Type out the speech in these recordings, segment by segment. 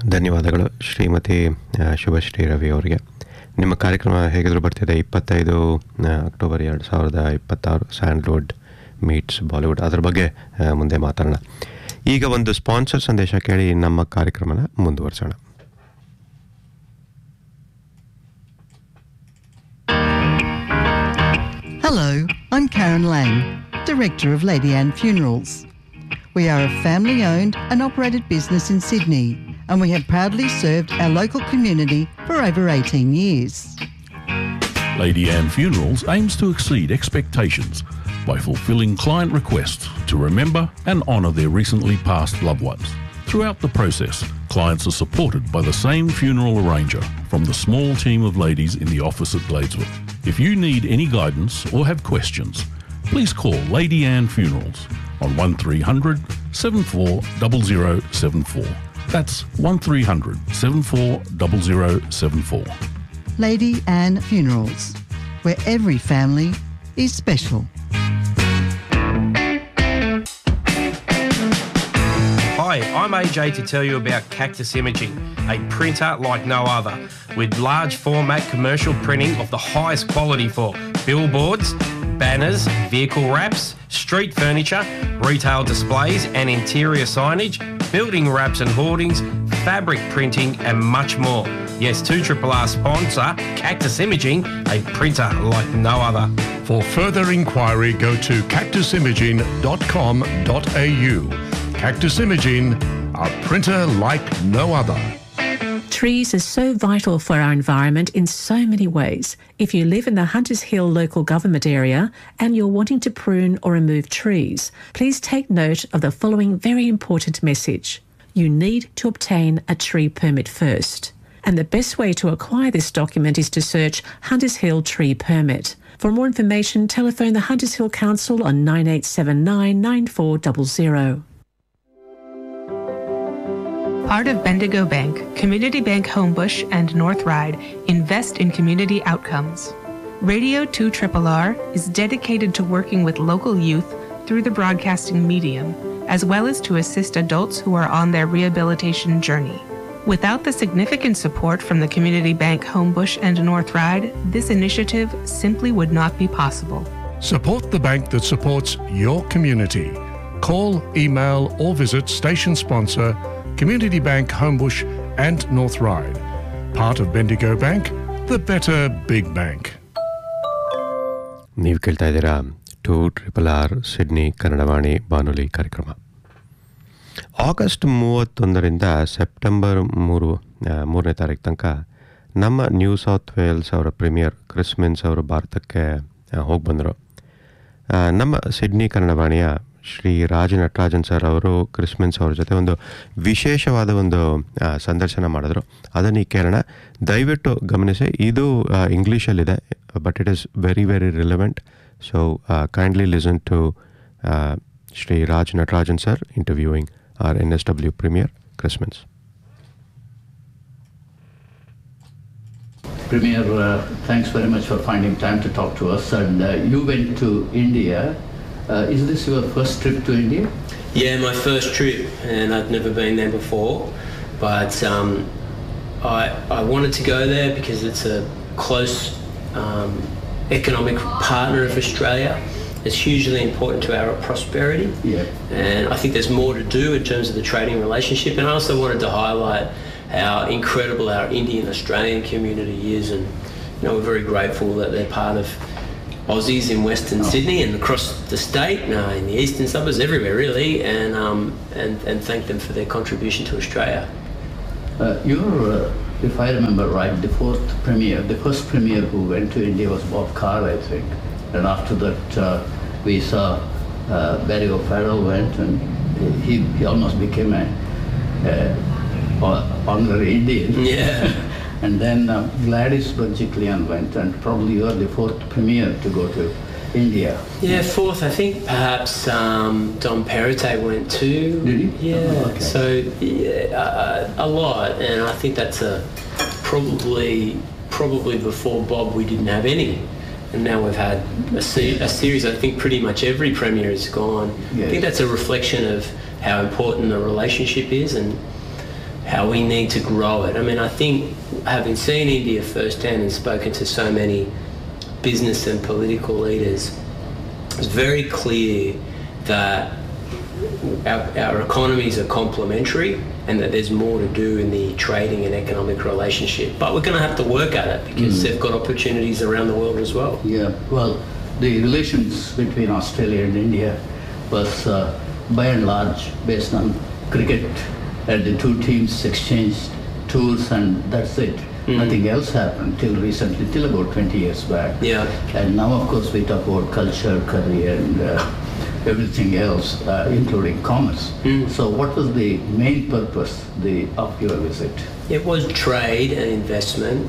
ಧನ್ಯವಾದಗಳು ಶ್ರೀಮತಿ ಶುಭಶ್ರೀ ರವಿ ಅವರಿಗೆ. ನಿಮ್ಮ ಕಾರ್ಯಕ್ರಮ ಹೇಗಿದ್ರು ಬರ್ತಿದೆ. 25 ಅಕ್ಟೋಬರ್ 2026 ಸ್ಯಾಂಡ್ಲ್ವುಡ್ ಮೀಟ್ಸ್ ಬಾಲಿವುಡ್, ಅದರ ಬಗ್ಗೆ ಮುಂದೆ ಮಾತಾಡೋಣ. ಈಗ ಒಂದು ಸ್ಪಾನ್ಸರ್ ಸಂದೇಶ ಕೇಳಿ ನಮ್ಮ ಕಾರ್ಯಕ್ರಮನ ಮುಂದುವರಿಸೋಣ. Hello, I'm Karen Lang, Director of Lady Anne Funerals. We are a family-owned and operated business in Sydney, and we have proudly served our local community for over 18 years. Lady Anne Funerals aims to exceed expectations by fulfilling client requests to remember and honour their recently passed loved ones. Throughout the process, clients are supported by the same funeral arranger from the small team of ladies in the office at Gladesville. If you need any guidance or have questions, please call Lady Anne Funerals on 1300 740074. That's 1300 740074. Lady Anne Funerals, where every family is special. Hi, I'm AJ to tell you about Cactus Imaging, a printer like no other, with large format commercial printing of the highest quality for billboards, banners, vehicle wraps, street furniture, retail displays and interior signage, building wraps and hoardings, fabric printing and much more. Yes, 2RRR sponsor Cactus Imaging, a printer like no other. For further inquiry, go to cactusimaging.com.au. Cactus Imaging, a printer like no other. Trees are so vital for our environment in so many ways. If you live in the Hunters Hill local government area and you're wanting to prune or remove trees, please take note of the following very important message. You need to obtain a tree permit first. And the best way to acquire this document is to search Hunters Hill Tree Permit. For more information, telephone the Hunters Hill Council on 9879 9400. Part of Bendigo Bank, Community Bank Homebush and North Ryde invest in community outcomes. Radio 2RRR is dedicated to working with local youth through the broadcasting medium, as well as to assist adults who are on their rehabilitation journey. Without the significant support from the Community Bank Homebush and North Ryde, this initiative simply would not be possible. Support the bank that supports your community. Call, email or visit station sponsor Community Bank Homebush and North Ryde. Part of Bendigo Bank, the better big bank. ನೀವು ಕೇಳ್ತಾ ಇದ್ದೀರಾ 2RRR Sydney Kannadavani ಬಾನುಲಿ ಕಾರ್ಯಕ್ರಮ. August 31ರಿಂದ September 3ನೇ ತಾರೀಕು ತನಕ ನಮ್ಮ new south Wales ಅವರ ಪ್ರೀಮಿಯರ್ ಕ್ರಿಸ್ ಮಿನ್ಸ್ ಅವರು ಭಾರತಕ್ಕೆ ಹೋಗಿ ಬಂದರು. ನಮ್ಮ ಸಿಡ್ನಿ ಕನ್ನಡವಾಣಿಯ ಶ್ರೀ ರಾಜ ನಟರಾಜನ್ ಸರ್ ಅವರು ಕ್ರಿಸ್ ಮಿನ್ಸ್ ಅವ್ರ ಜೊತೆ ಒಂದು ವಿಶೇಷವಾದ ಒಂದು ಸಂದರ್ಶನ ಮಾಡಿದ್ರು. ಅದನ್ನು ಈ ಕೇಳೋಣ, ದಯವಿಟ್ಟು ಗಮನಿಸಿ. ಇದು ಇಂಗ್ಲೀಷಲ್ಲಿದೆ, but it is very very relevant. So kindly listen to Shri Raja Natarajan sir interviewing our NSW Premier, Chris Minns. Premier, thanks very much for finding time to talk to us. And you went to India. Is this your first trip to India? Yeah, my first trip, and I've never been there before. But I wanted to go there because it's a close economic partner of Australia. It's hugely important to our prosperity, and I think there's more to do in terms of the trading relationship. And I also wanted to highlight how incredible our Indian Australian community is, and we're very grateful that they're part of Aussies in Western Sydney and across the state, in the eastern suburbs, everywhere really, and thank them for their contribution to Australia. You're, if I remember right, the first premier who went to India was Bob Carr, I think. And after that, we saw Barry O'Farrell went, and he almost became a honorary Indian. Yeah. And then Gladys Berejiklian went, and probably you are the fourth premier to go to India. Yeah, fourth. I think perhaps Dom Perrottet went too. Did he? Yeah. Oh, okay. So a lot, and I think that's probably before Bob we didn't have any. And now we've had a series. I think pretty much every premier has gone. Yes. I think that's a reflection of how important the relationship is, and how we need to grow it. I mean, I think having seen India firsthand and spoken to so many business and political leaders, it's very clear that our economies are complementary and that there's more to do in the trading and economic relationship. But we're going to have to work at it because they've got opportunities around the world as well. Yeah, well, the relations between Australia and India was by and large based on cricket, and the two teams exchanged tours and that's it. Nothing else happened till recently, till about 20 years back. Yeah. And now, of course, we talk about culture, career, and everything else, including commerce. So what was the main purpose of your visit? It was trade and investment.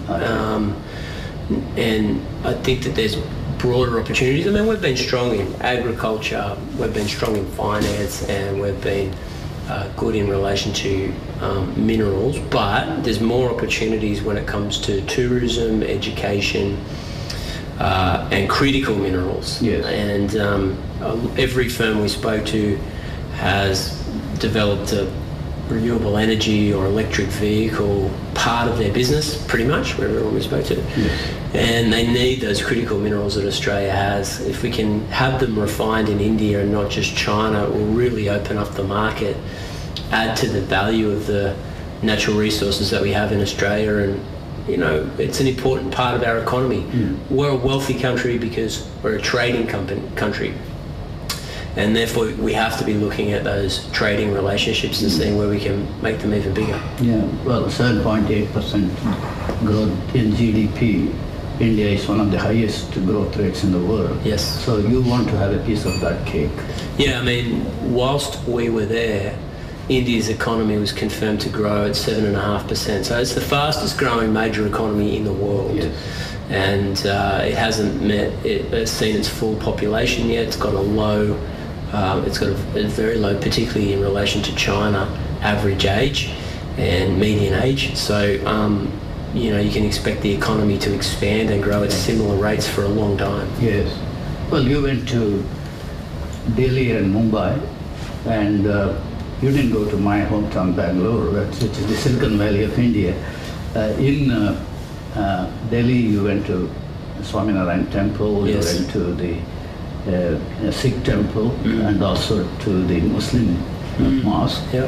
And I think that there's broader opportunities. I mean, we've been strong in agriculture, we've been strong in finance, and we've been good in relation to minerals, but there's more opportunities when it comes to tourism, education, and critical minerals. Yes. And every firm we spoke to has developed a renewable energy or electric vehicle part of their business, pretty much, everyone we spoke to. Yes. And they need those critical minerals that Australia has. If we can have them refined in India and not just China, it will really open up the market, add to the value of the natural resources that we have in Australia, and you know, it's an important part of our economy. We're a wealthy country because we're a trading country, and therefore we have to be looking at those trading relationships and seeing where we can make them even bigger. Yeah, well, 7.8% growth in GDP. India is one of the highest growth rates in the world. Yes. So you want to have a piece of that cake. Yeah, I mean, whilst we were there, India's economy was confirmed to grow at 7.5%. So it's the fastest growing major economy in the world. Yes. And it hasn't seen its full population yet. It's got a very low, particularly in relation to China, average age and median age. So, you know, you can expect the economy to expand and grow at similar rates for a long time. Yes. Well, you went to Delhi and Mumbai, and you didn't go to my hometown, Bangalore, which is the Silicon Valley of India. In Delhi, you went to Swaminarayan Temple, Yes. you went to the Sikh temple, and also to the Muslim mosque. Yep.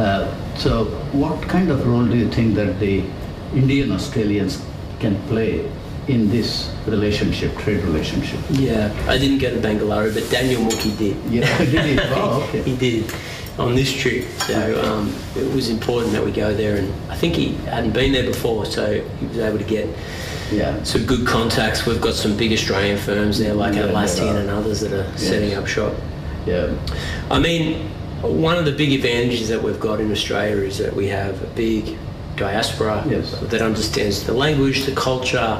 So what kind of role do you think that the Indian Australians can play in this relationship, trade relationship? Yeah, I didn't go to Bangalore, but Daniel Mookie did. Yeah, did he? Oh, okay. He did on this trip. So it was important that we go there, and I think he hadn't been there before, so he was able to get some good contacts. We've got some big Australian firms there, like Atlassian and others that are setting up shop. Yeah. I mean, one of the big advantages that we've got in Australia is that we have a big diaspora that understands the language, the culture,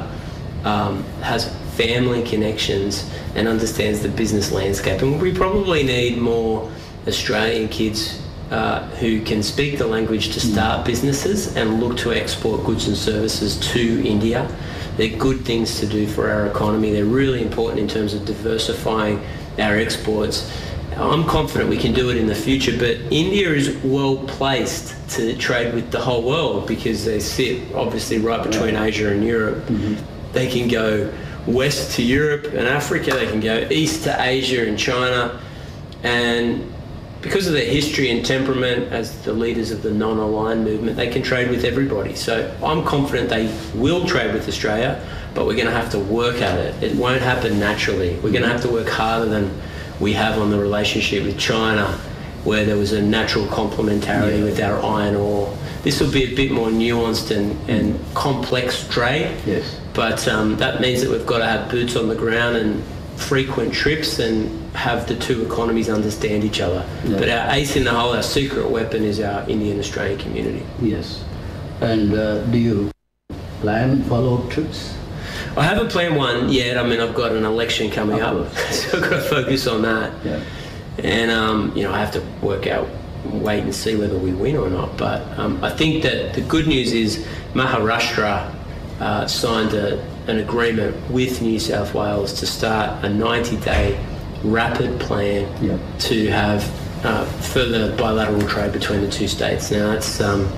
has family connections, and understands the business landscape. And we probably need more Australian kids who can speak the language to start businesses and look to export goods and services to India. They're good things to do for our economy. They're really important in terms of diversifying our exports. I'm confident we can do it in the future, but India is well placed to trade with the whole world because they sit obviously right between Asia and Europe. They can go west to Europe and Africa, they can go east to Asia and China, and because of their history and temperament as the leaders of the non-aligned movement, they can trade with everybody. So I'm confident they will trade with Australia, but we're going to have to work at it. It won't happen naturally. We're going to have to work harder than we have on the relationship with China, where there was a natural complementarity with our iron ore. This will be a bit more nuanced and complex trade, but that means that we've got to have boots on the ground and frequent trips and have the two economies understand each other. But our ace in the hole, our secret weapon, is our Indian-Australian community. Yes. And do you plan follow-up trips? I haven't planned one yet. I mean, I've got an election coming up, so I've got to focus on that. Yeah. And, you know, I have to wait and see whether we win or not. But I think that the good news is Maharashtra signed an agreement with New South Wales to start a 90-day rapid plan to have further bilateral trade between the two states. Now, that's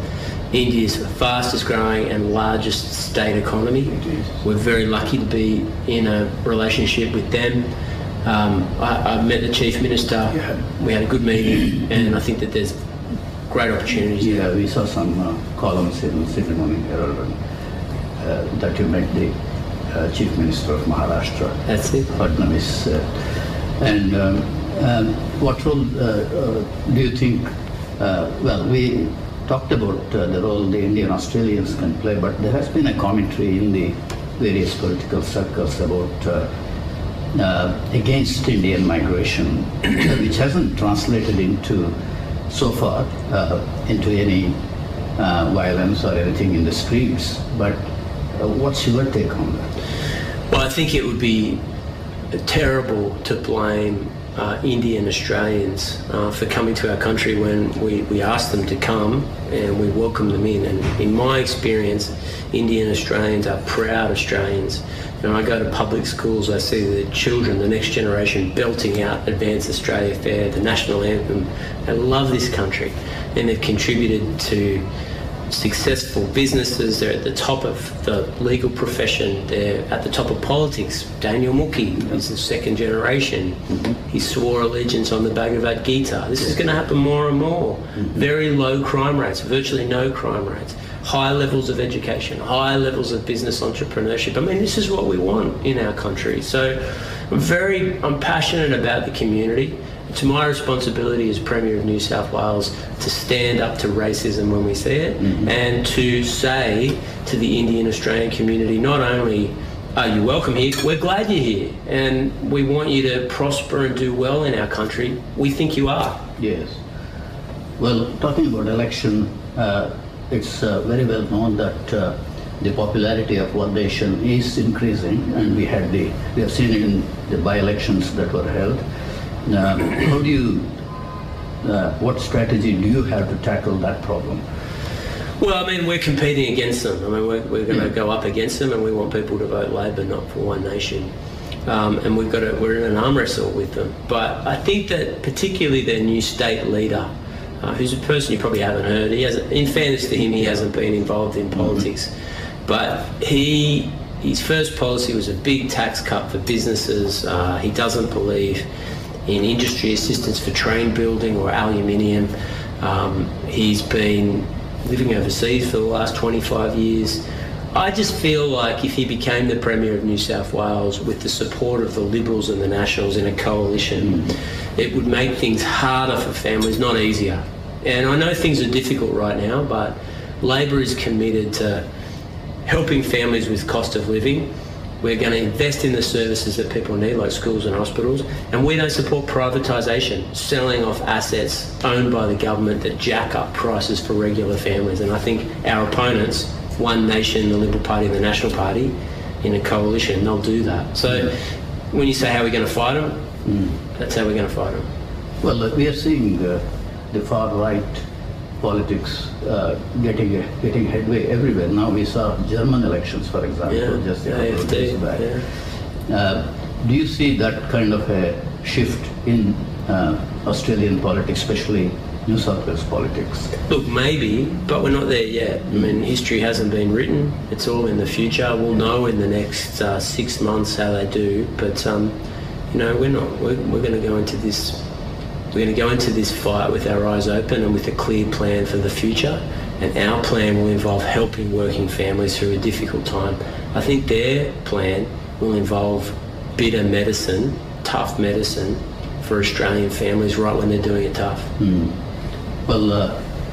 India is the fastest growing and largest state economy. We're very lucky to be in a relationship with them. I met the Chief Minister. We had a good meeting, and I think that there's great opportunities. Yeah, we saw some columns in Sydney Morning Herald that you met the Chief Minister of Maharashtra. That's it. Fadnavis. What role do you think, we talked about the role the Indian Australians can play, but there has been a commentary in the various political circles about against Indian migration, which hasn't translated into, so far, into any violence or anything in the streets. But what's your take on that? Well, I think it would be terrible to blame Indian Australians for coming to our country when we asked them to come and we welcome them in. And in my experience, Indian Australians are proud Australians. When I go to public schools, I see the children, the next generation, belting out Advance Australia Fair, the national anthem. They love this country, and they've contributed to successful businesses. They're at the top of the legal profession. They're at the top of politics. Daniel Mookhey is the second generation. He swore allegiance on the Bhagavad Gita. This is going to happen more and more. Very low crime rates, virtually no crime rates. High levels of education, high levels of business entrepreneurship. I mean, this is what we want in our country. So I'm passionate about the community. It's my responsibility as Premier of New South Wales to stand up to racism when we see it, and to say to the Indian Australian community, not only are you welcome here, we're glad you're here, and we want you to prosper and do well in our country. We think you are. Yes. Well, talking about election, it's very well known that the popularity of One Nation is increasing, and we have seen it in the by-elections that were held. How do you, what strategy do you have to tackle that problem? Well, I mean, we're competing against them. I mean, we're going to go up against them, and we want people to vote Labor, not for One Nation. And we're in an arm wrestle with them. But I think that particularly their new state leader, who's a person you probably haven't heard. In fairness to him, he hasn't been involved in politics, but his first policy was a big tax cut for businesses. He doesn't believe in industry assistance for train building or aluminium. He's been living overseas for the last 25 years. I just feel like if he became the Premier of New South Wales with the support of the Liberals and the Nationals in a coalition, it would make things harder for families, not easier. And I know things are difficult right now, but Labor is committed to helping families with cost of living. We're going to invest in the services that people need, like schools and hospitals, and we don't support privatisation, selling off assets owned by the government that jack up prices for regular families. And I think our opponents, One Nation, the Liberal Party and the National Party, in a coalition, they'll do that. So when you say how we're going to fight them, that's how we're going to fight them. Well, we are seeing the far-right politics getting headway everywhere. Now we saw German elections, for example, just a couple of days back. Do you see that kind of a shift in Australian politics, especially New South Wales politics? Look, maybe, but we're not there yet. I mean, history hasn't been written. It's all in the future. We'll know in the next 6 months how they do. But we're not. We're going to go into this. We're going to go into this fight with our eyes open and with a clear plan for the future. And our plan will involve helping working families through a difficult time. I think their plan will involve bitter medicine, tough medicine for Australian families right when they're doing it tough. Well,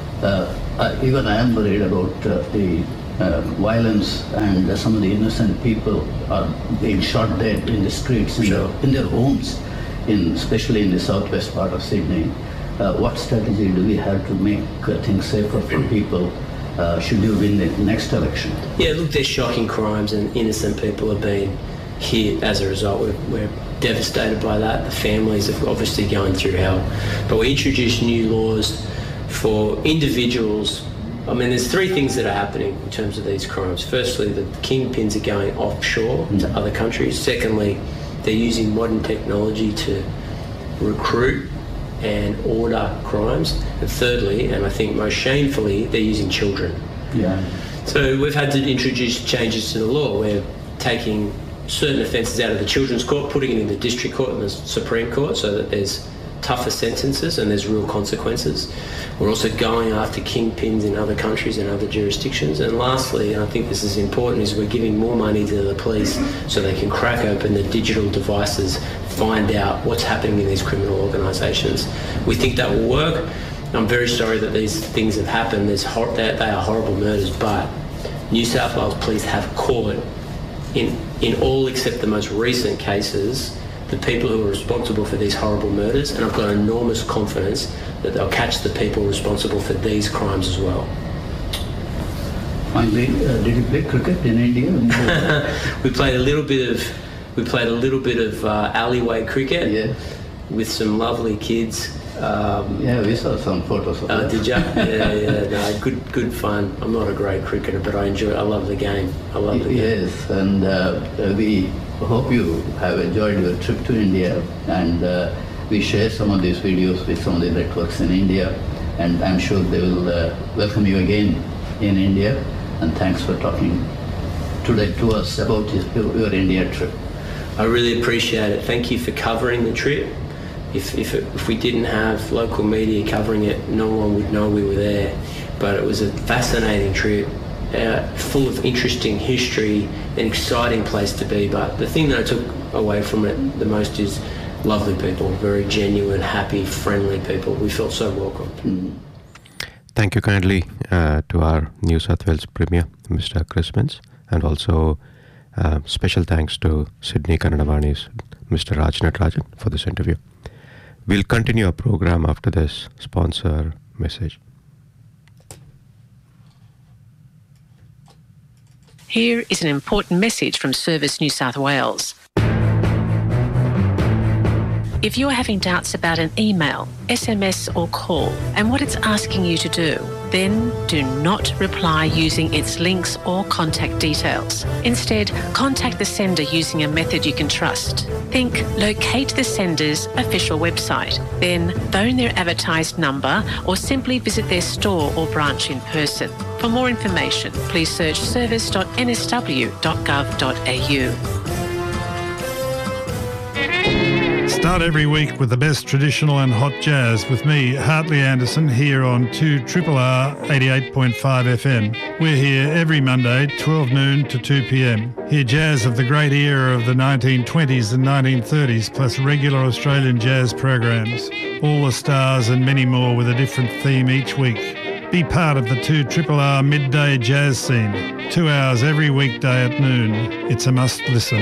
even I am worried about the violence, and some of the innocent people are being shot dead in the streets, in their homes, especially in the southwest part of Sydney. What strategy do we have to make things safer for people should you win the next election? Yeah, look, they're shocking crimes and innocent people have been hit as a result. We're devastated by that. The families are obviously going through hell. But we introduced new laws for individuals. I mean, there's three things that are happening in terms of these crimes. Firstly, the kingpins are going offshore to other countries. Secondly, they're using modern technology to recruit and order crimes. And thirdly, and I think most shamefully, they're using children. Yeah. So we've had to introduce changes to the law. We're taking certain offences out of the Children's Court, putting it in the District Court and the Supreme Court so that there's tougher sentences and there's real consequences. We're also going after kingpins in other countries and other jurisdictions. And lastly, and I think this is important, is we're giving more money to the police so they can crack open the digital devices, find out what's happening in these criminal organisations. We think that will work. I'm very sorry that these things have happened. They are horrible murders, but New South Wales Police have caught, in all except the most recent cases, the people who are responsible for these horrible murders, and I've got enormous confidence that they'll catch the people responsible for these crimes as well. Finally, did you play cricket in India? We played a little bit of alleyway cricket. Yeah. With some lovely kids. Yeah, we saw some photos of that. Did you? Yeah. No, good fun. I'm not a great cricketer, but I love the game. Yes, and we hope you have enjoyed your trip to India, and we share some of these videos with some of the networks in India, and I'm sure they will welcome you again in India, and thanks for talking today to us about your India trip. I really appreciate it. Thank you for covering the trip. If we didn't have local media covering it, no one would know we were there. But it was a fascinating trip, full of interesting history, an exciting place to be. But the thing that I took away from it the most is lovely people, very genuine, happy, friendly people. We felt so welcome. Thank you kindly to our New South Wales Premier, Mr. Chris Minns, and also special thanks to Sydney Kannadavani's Mr. Raj Natarajan for this interview. We'll continue our program after this sponsor message. Here is an important message from Service New South Wales. If you're having doubts about an email, SMS or call and what it's asking you to do, then do not reply using its links or contact details. Instead, contact the sender using a method you can trust. Think locate the sender's official website, then phone their advertised number or simply visit their store or branch in person. For more information, please search service.nsw.gov.au. Start every week with the best traditional and hot jazz with me, Hartley Anderson, here on 2RRR 88.5 FM. We're here every Monday, 12 noon to 2 p.m. Hear jazz of the great era of the 1920s and 1930s, plus regular Australian jazz programs. All the stars and many more with a different theme each week. Be part of the 2RRR midday jazz scene. 2 hours every weekday at noon. It's a must listen.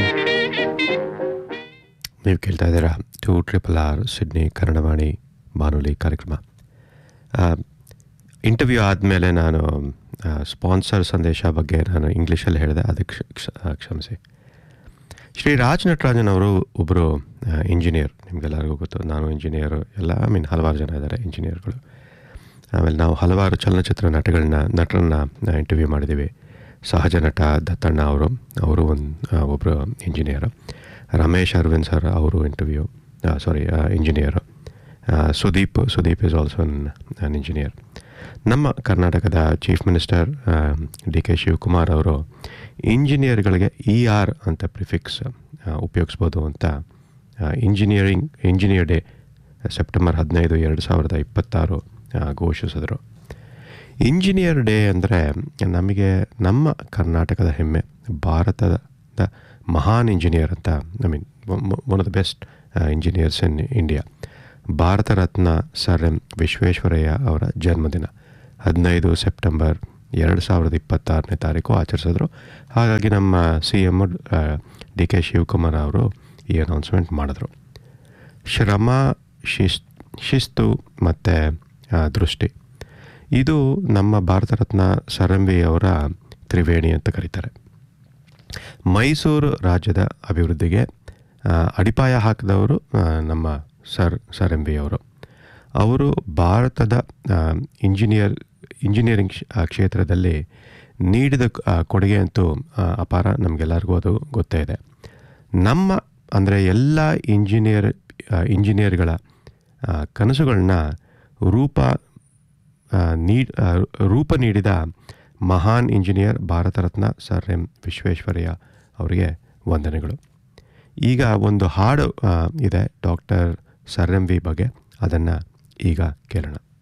ನೀವು ಕೇಳ್ತಾ ಇದ್ದೀರಾ 2RRR Sydney Kannadavani ಬಾನುಲಿ ಕಾರ್ಯಕ್ರಮ. Interview ಆದಮೇಲೆ ನಾನು sponsor ಸಂದೇಶ ಬಗ್ಗೆ ನಾನು ಇಂಗ್ಲೀಷಲ್ಲಿ ಹೇಳಿದೆ, ಅದಕ್ಕೆ ಕ್ಷಮಿಸಿ. ಶ್ರೀ ರಾಜ್ ನಟರಾಜನ್ ಅವರು ಒಬ್ಬರು ಇಂಜಿನಿಯರ್, ನಿಮಗೆಲ್ಲರಿಗೂ ಗೊತ್ತು. ನಾನು ಇಂಜಿನಿಯರು, ಹಲವಾರು ಜನ ಇದ್ದಾರೆ ಇಂಜಿನಿಯರ್ಗಳು. ಆಮೇಲೆ ನಾವು ಹಲವಾರು ಚಲನಚಿತ್ರ ನಟರನ್ನ ಇಂಟರ್ವ್ಯೂ ಮಾಡಿದ್ದೀವಿ. ಸಹಜ ನಟ ದತ್ತಣ್ಣ ಅವರು ಒಬ್ಬರು ಇಂಜಿನಿಯರು. ರಮೇಶ್ ಅರವಿಂದ್ ಸರ್ ಅವರು engineer. Sudeep is also an engineer. ನಮ್ಮ ಕರ್ನಾಟಕದ ಚೀಫ್ ಮಿನಿಸ್ಟರ್ DK ಶಿವಕುಮಾರ್ ಅವರು ಇಂಜಿನಿಯರ್ಗಳಿಗೆ ER ಅಂತ ಪ್ರಿಫಿಕ್ಸ್ ಉಪಯೋಗಿಸ್ಬೋದು ಅಂತ ಇಂಜಿನಿಯರ್ ಡೇ ಸೆಪ್ಟೆಂಬರ್ 15, 2026 ಘೋಷಿಸಿದ್ರು. ಇಂಜಿನಿಯರ್ ಡೇ ಅಂದರೆ ನಮಗೆ ನಮ್ಮ ಕರ್ನಾಟಕದ ಹೆಮ್ಮೆ, ಭಾರತದ ಮಹಾನ್ ಇಂಜಿನಿಯರ್ ಅಂತ, one of the best engineers in India, Bharat Ratna sir M Visvesvaraya ಅವರ ಜನ್ಮದಿನ 15 ಸೆಪ್ಟೆಂಬರ್ 2026 ಆಚರಿಸಿದ್ರು. ಹಾಗಾಗಿ ನಮ್ಮ CM DK ಶಿವಕುಮಾರ್ ಅವರು ಈ ಅನೌನ್ಸ್ಮೆಂಟ್ ಮಾಡಿದ್ರು. ಶ್ರಮ, ಶಿಸ್ತು ಮತ್ತು ದೃಷ್ಟಿ, ಇದು ನಮ್ಮ Bharat Ratna sir M V ಅವರ ತ್ರಿವೇಣಿ ಅಂತ ಕರೀತಾರೆ. ಮೈಸೂರು ರಾಜ್ಯದ ಅಭಿವೃದ್ಧಿಗೆ ಅಡಿಪಾಯ ಹಾಕಿದವರು ನಮ್ಮ ಸರ್ ಎಂ ವಿ ಅವರು ಭಾರತದ ಇಂಜಿನಿಯರಿಂಗ್ ಕ್ಷೇತ್ರದಲ್ಲಿ ನೀಡಿದ ಕೊಡುಗೆ ಅಂತೂ ಅಪಾರ, ನಮಗೆಲ್ಲರಿಗೂ ಅದು ಗೊತ್ತೇ ಇದೆ. ನಮ್ಮ ಅಂದರೆ ಎಲ್ಲ ಇಂಜಿನಿಯರ್ಗಳ ಕನಸುಗಳನ್ನ ರೂಪ ನೀಡಿದ ಮಹಾನ್ engineer Bharat Ratna sir M Visvesvaraya ಅವರಿಗೆ ವಂದನೆಗಳು. ಈಗ ಒಂದು ಹಾಡು ಇದೆ ಡಾಕ್ಟರ್ ಸರ್ ಎಂ ವಿ ಬಗ್ಗೆ, ಅದನ್ನು ಈಗ ಕೇಳೋಣ.